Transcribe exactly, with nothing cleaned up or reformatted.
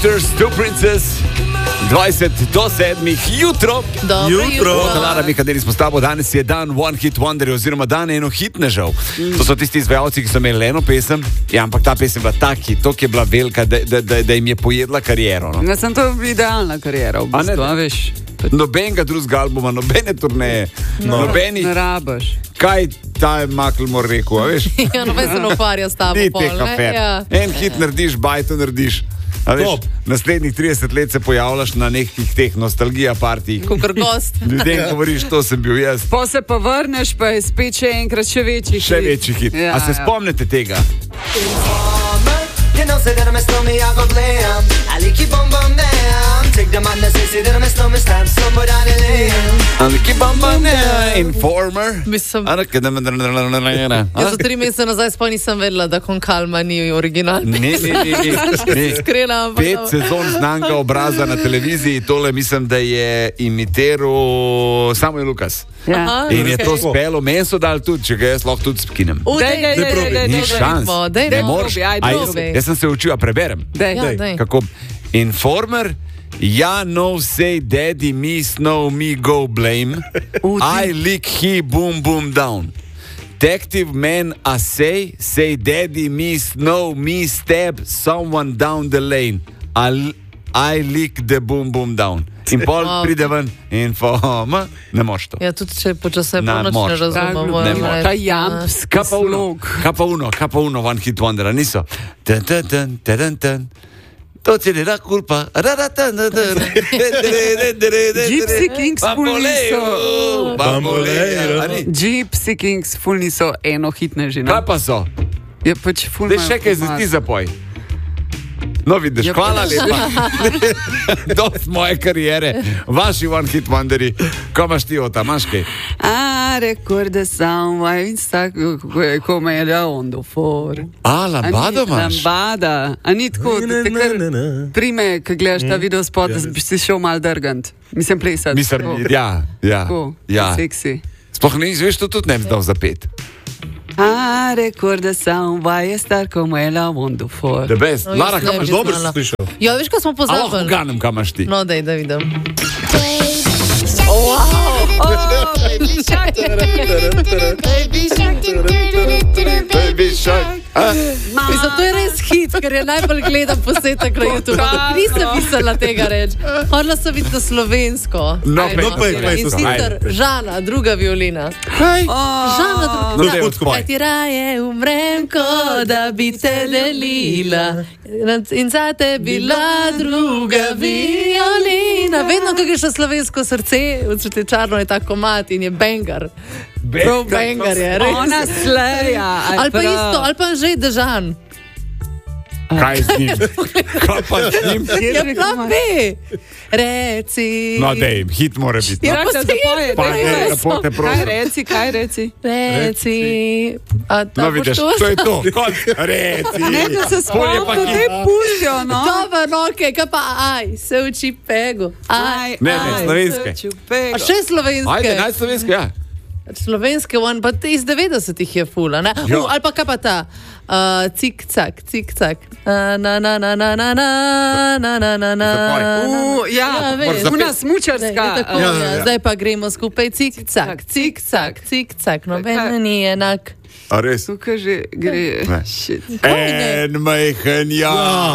Sisters, Two Princess, dvajset do sedmih jutro. Dobro jutro. Talara bi kadeli smo s tabo, danes je dan One Hit Wonder oziroma dan eno hitnežev. To so tisti izvajalci, ki so imeli eno pesem, ja, ampak ta pesem bila taki, to je bila velika, da, da, da, da jim je pojedla kariero. No? Ja, sem to idealna karijera, v bistvu, a, a veš. Nobenega drugega albuma, nobene turneje, no. Nobenih... Ne rabaš. Kaj ta je Macklemore rekel, a veš? Ja, noben se ne ukvarja s tabo. Ni teh afer. Ja. En hit narediš, bajto narediš. A veš, naslednjih trideset let se pojavljaš na nekih teh nostalgija partijih. Kakor gost. Ljudem govoriš, to sem bil jaz. Po se pa vrneš, pa je spet še enkrat še večji hit. Še večji hit. Ja, a se ja. spomnite tega? You know, say that I'm a snowman, I go blam. I like you bum bum down. Take the man that says say that I'm a snowman, stamp somewhere down the lane. I like you bum bum down. Informer. Mislim. Jaz za tri mesece nazaj sploh nisem vedela, da Con Calma ni original. Ne, ne, ne, ne. Iskrena. Pet sezon znanega obraza na televiziji, tole mislim, da je imitiral Samuel Lukas. Ja. Aha, In je okay. to spelo, meni so dali tudi, če ga jaz lahko tudi skinem. U, dej, dej, dej, dej, dej, Ni dej, šans. dej, Ne dej, moreš. dej, A jaz, dej. jaz sem se učil, a preberem. Dej, Ja, dej. dej. Kako? Informer, ja no say daddy me snow me go blame. I lick he boom boom down. Detective man I say, say daddy me snow me stab someone down the lane. I, I lick the boom boom down. In pol Wow. pride ven informer, ne moš to. Ja, tudi če počasaj Na, polnoč ne moč. razumem. Ne moram moč. reči. Ta jamski Kaj pa uno, slog. kaj pa uno, kaj pa uno, One Hit Wondera, niso. Dun, dun, dun, dun, dun, dun. To ti je la culpa. Gypsy Kings ful niso. Bambolejo. A ni? Gypsy Kings ful niso eno hitne že. Kaj pa so? Je pač ful Daj imajo še kaj za format. ti zapoj. No, vidiš, Ja, hvala pač. lepa. Dost moje karijere. Vaši One Hit Wonderi. Ko imaš ti o tam, imaš kaj? A record sam, vai sta come era ondo for. A, lambado imaš? Lambada. A ni tako, da te kar prime, ko gledaš ta video spot, da bi si šel mal drgant. Mislim, plesati. Mislim, ja, ja. Tako, ja. seksi. Sploh ne izveš, to tudi ne bi znal zapet. A record sam, vai estar como era ondo for. The best. No, Lara, jaz kaj ne imaš bi dobro znala. slišal? Ja, veš, kaj smo A lahko pozabili? ganem, kaj imaš ti? No, dej, da vidim. Baby Shark. A? Mislim, to je res hit, ker je najbolj gledan posnetek na YouTube. Nisem mislila tega reči. Hodila sem videti na slovensko. No, Aj, pej, no, pej, pej, In to sicer znaj. Žana, druga violina. Kaj? Žana, No, druga daj, odpoj. Kaj ti raje umrem, kot da bi te delila. In za te bila druga violina. Vedno, ko greš na slovensko srce, v čarno je ta komad in je bengar. Prav bengar je, res. Ona sleja. Ali pa isto, ali pa že Dežan. Kaj z njim? Kaj pa z njim? Ja, prav ve. Reci. No, dej, hit mora biti. Ja, Ja, pa da se zapoje, je, Pa da ne, je. lepo te Kaj prosim. reci, kaj reci? Reci. A, ta No, boš vidiš, to? to je to. Kot reci. Ne, da se Pol je pa spomnim, da hit. te pustijo, no. Dobro, no, okej, kaj pa aj, se uči pego. Aj, Ne, ne, aj. slovenske. A še slovenske? Ajde, naj slovenske, ja. Slovenske, one, pa te iz devetdesetih je fula, ne? Ja. Uh, ali pa kaj pa ta? Uh, cik, cak, cik, cak. Uh, na, na, na, na, na, na, na, na, na, na. U, ja, veš. una Ne, smučarska. je tako, Ja, ja, ja, ja. Zdaj pa gremo skupaj cik, cak, cik, cak, cik, cak. Noben ni enak. A res? Tukaj že gre. Ne. Shit. En majhen ja.